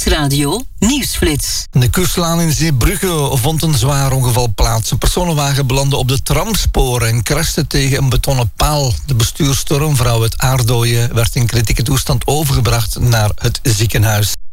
Nieuwsradio Nieuwsflits. De Kuslaan in Zeebrugge vond een zwaar ongeval plaats. Een personenwagen belandde op de tramsporen en crashte tegen een betonnen paal. De bestuursstormvrouw uit Aardooien werd in kritieke toestand overgebracht naar het ziekenhuis.